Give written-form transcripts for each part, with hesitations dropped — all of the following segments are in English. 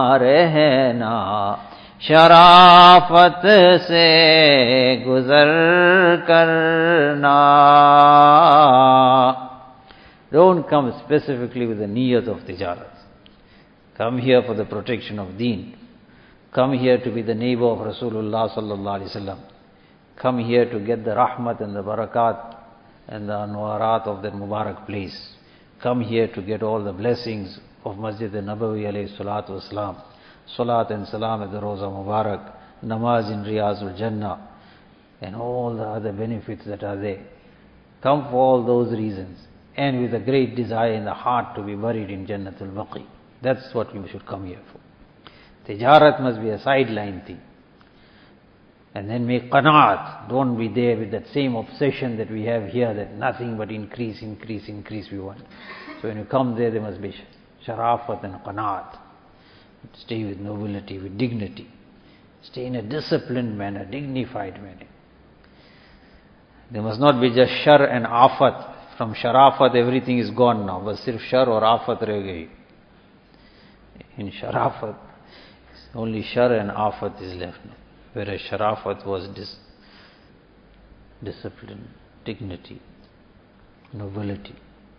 रहना शराफत से गुजर करना. Don't come specifically with the niyat of tijarat. Come here for the protection of deen. Come here to be the neighbor of Rasulullah sallallahu alaihi wasallam. Come here to get the rahmat and the barakat and the anwarat of that Mubarak place. Come here to get all the blessings of Masjid al-Nabawi alayhi salatu wasalam. Salat and salam at the Roza Mubarak, namaz in Riyazul Jannah, and all the other benefits that are there. Come for all those reasons, and with a great desire in the heart to be buried in Jannatul Baqi. That's what you should come here for. Tijarat must be a sideline thing. And then make qanaat. Don't be there with that same obsession that we have here, that nothing but increase we want. So when you come there must be sharafat and qanaat. Stay with nobility, with dignity. Stay in a disciplined manner, dignified manner. There must not be just shar and afat. From sharafat everything is gone now, but sirf shar or afat reh gayi. In sharafat, only shar and afat is left now. Whereas sharafat was discipline, dignity, nobility.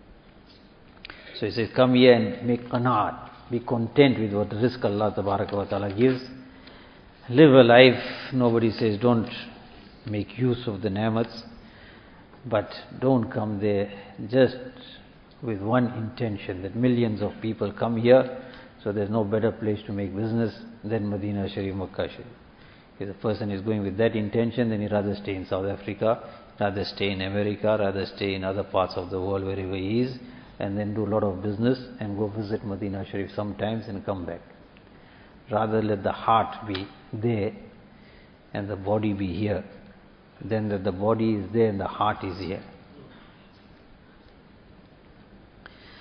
So he says, come here and make qanaat. Be content with what rizq Allah Tabaraka wa Ta'ala gives. Live a life, nobody says don't make use of the ni'mats, but don't come there just with one intention, that millions of people come here, so there's no better place to make business than Medina Sharif, Makkah Sharif. If the person is going with that intention, then he'd rather stay in South Africa, rather stay in America, rather stay in other parts of the world wherever he is, and then do a lot of business and go visit Medina Sharif sometimes and come back. Rather let the heart be there and the body be here, than that the body is there and the heart is here.